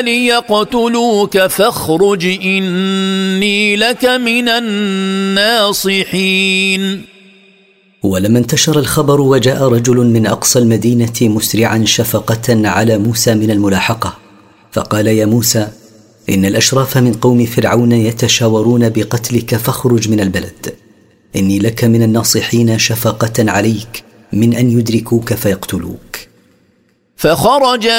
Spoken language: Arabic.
ليقتلوك فاخرج إني لك من الناصحين. ولما انتشر الخبر وجاء رجل من أقصى المدينة مسرعا شفقة على موسى من الملاحقة، فقال: يا موسى، إن الأشراف من قوم فرعون يتشاورون بقتلك فاخرج من البلد، إني لك من الناصحين شفقة عليك من أن يدركوك فيقتلوك. فخرج